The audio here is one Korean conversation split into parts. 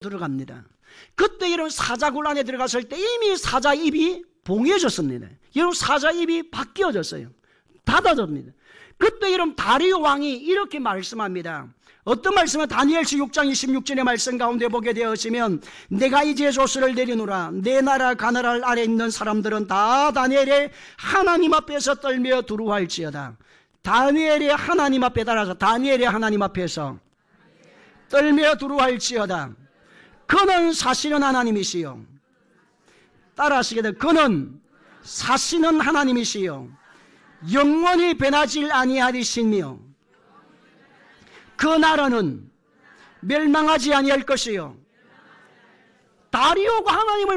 들어갑니다. 그때 여러분 사자굴 안에 들어갔을 때 이미 사자 입이 봉해졌습니다. 여러분 사자 입이 바뀌어졌어요. 닫아졌습니다. 그때 여러분 다리오 왕이 이렇게 말씀합니다. 어떤 말씀은 다니엘서 6장 26절의 말씀 가운데 보게 되었으면 내가 이제 조서를 내리노라. 내 나라 가나라 아래 있는 사람들은 다 다니엘의 하나님 앞에서 떨며 두루할지어다. 다니엘의 하나님 앞에 따라서 다니엘의 하나님 앞에서 떨며 두루할지어다. 그는 사시는 하나님이시요. 따라하시게 돼. 그는 사시는 하나님이시요. 영원히 변하질 아니하리시며 그 나라는 멸망하지 아니할 것이요. 다리오가 하나님을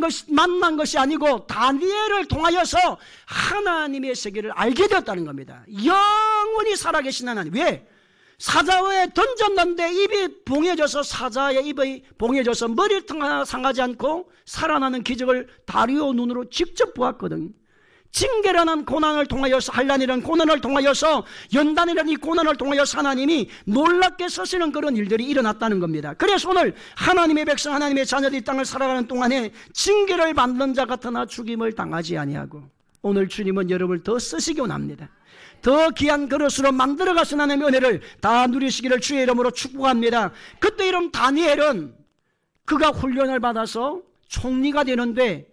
만난 것이 아니고 다니엘을 통하여서 하나님의 세계를 알게 되었다는 겁니다. 영원히 살아계신 하나님. 왜? 사자에 던졌는데 입이 봉해져서 사자의 입이 봉해져서 머리털 하나 상하지 않고 살아나는 기적을 다리오 눈으로 직접 보았거든요. 징계라는 고난을 통하여서 환난이라는 고난을 통하여서 연단이라는 이 고난을 통하여서 하나님이 놀랍게 서시는 그런 일들이 일어났다는 겁니다. 그래서 오늘 하나님의 백성 하나님의 자녀들이 이 땅을 살아가는 동안에 징계를 받는 자 같으나 죽임을 당하지 아니하고 오늘 주님은 여러분을 더 쓰시기 원합니다. 더 귀한 그릇으로 만들어가신 하나님의 은혜를 다 누리시기를 주의 이름으로 축복합니다. 그때 이름 다니엘은 그가 훈련을 받아서 총리가 되는데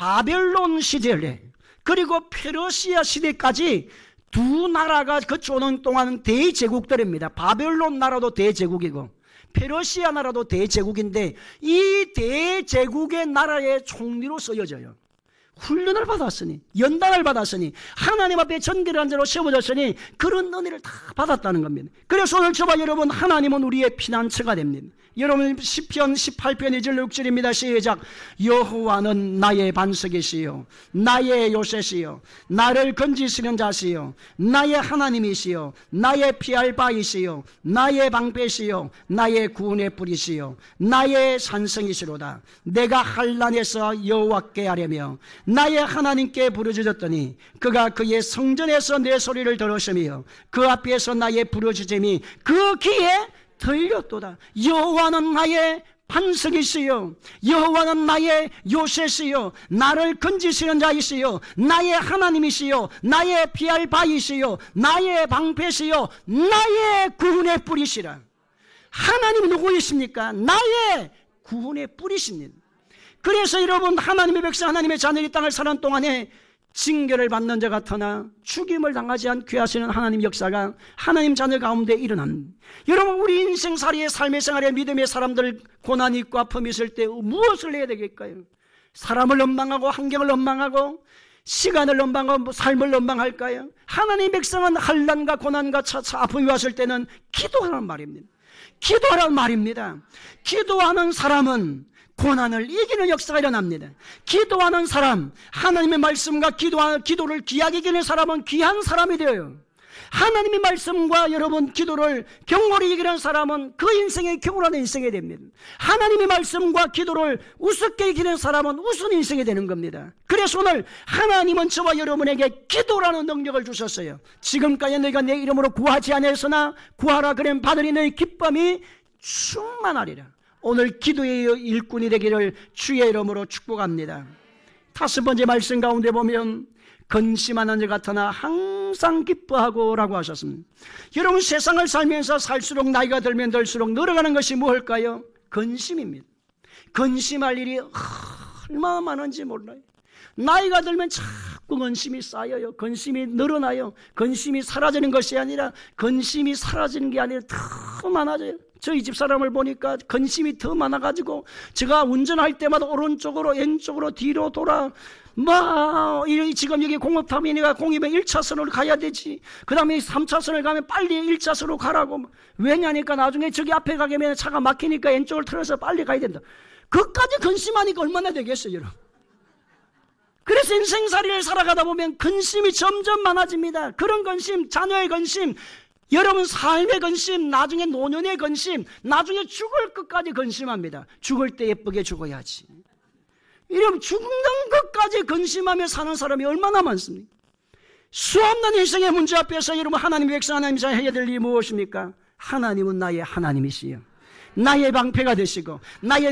바벨론 시대에 그리고 페르시아 시대까지 두 나라가 거쳐오는 동안 대제국들입니다. 바벨론 나라도 대제국이고 페르시아 나라도 대제국인데 이 대제국의 나라의 총리로 쓰여져요. 훈련을 받았으니 연단을 받았으니 하나님 앞에 전결을 한 자로 세워졌으니 그런 은혜를 다 받았다는 겁니다. 그래서 오늘 저와 여러분 하나님은 우리의 피난처가 됩니다. 여러분 시편 18편 2절 6절입니다. 시작. 여호와는 나의 반석이시요 나의 요새시요 나를 건지시는 자시요 나의 하나님이시요 나의 피할 바이시요 나의 방패시요 나의 구원의 뿌리시요 나의 산성이시로다. 내가 환난에서 여호와께 하려며 나의 하나님께 부르짖었더니 그가 그의 성전에서 내 소리를 들으시며 그 앞에서 나의 부르짖음이 그 귀에 들렸도다. 여호와는 나의 반석이시요 여호와는 나의 요새시요 나를 건지시는 자이시요 나의 하나님이시요 나의 피할 바이시요 나의 방패시요 나의 구원의 뿌리시라. 하나님이 누구이십니까? 나의 구원의 뿌리십니다. 그래서 여러분 하나님의 백성 하나님의 자녀 이 땅을 사는 동안에 징계를 받는 자 같으나 죽임을 당하지 않게 하시는 하나님 역사가 하나님 자녀 가운데 일어납니다. 여러분 우리 인생살이의 삶의 생활의 믿음의 사람들 고난이 있고 아픔이 있을 때 무엇을 해야 되겠까요? 사람을 원망하고 환경을 원망하고 시간을 원망하고 삶을 원망할까요? 하나님의 백성은 환난과 고난과 아픔이 왔을 때는 기도하라는 말입니다. 기도하라는 말입니다. 기도하는 사람은 고난을 이기는 역사가 일어납니다. 기도하는 사람, 하나님의 말씀과 기도를 귀하게 이기는 사람은 귀한 사람이 되어요. 하나님의 말씀과 여러분 기도를 경홀히 이기는 사람은 그 인생의 경홀한 인생이 됩니다. 하나님의 말씀과 기도를 우습게 이기는 사람은 우스운 인생이 되는 겁니다. 그래서 오늘 하나님은 저와 여러분에게 기도라는 능력을 주셨어요. 지금까지 너희가 내 이름으로 구하지 아니하였으나 구하라 그러면 받으리 너희 기쁨이 충만하리라. 오늘 기도의 일꾼이 되기를 주의 이름으로 축복합니다. 다섯 번째 말씀 가운데 보면 근심하는 자 같으나 항상 기뻐하고 라고 하셨습니다. 여러분 세상을 살면서 살수록 나이가 들면 들수록 늘어가는 것이 무엇일까요? 근심입니다. 근심할 일이 얼마나 많은지 몰라요. 나이가 들면 자꾸 근심이 쌓여요. 근심이 늘어나요. 근심이 사라지는 것이 아니라 근심이 사라지는 게 아니라 더 많아져요. 저희 집사람을 보니까 근심이 더 많아가지고 제가 운전할 때마다 오른쪽으로 왼쪽으로 뒤로 돌아 지금 여기 공업탑이니까 공입에 1차선으로 가야 되지. 그 다음에 3차선을 가면 빨리 1차선으로 가라고. 왜냐니까 나중에 저기 앞에 가게 되면 차가 막히니까 왼쪽을 틀어서 빨리 가야 된다. 그까지 근심하니까 얼마나 되겠어요 여러분. 그래서 인생살이를 살아가다 보면 근심이 점점 많아집니다. 그런 근심, 자녀의 근심, 여러분 삶의 근심, 나중에 노년의 근심, 나중에 죽을 것까지 근심합니다. 죽을 때 예쁘게 죽어야지. 이러면 죽는 것까지 근심하며 사는 사람이 얼마나 많습니까? 수없는 인생의 문제 앞에서 여러분 하나님의 백성 하나님이 해야 될 일이 무엇입니까? 하나님은 나의 하나님이시여 나의 방패가 되시고 나의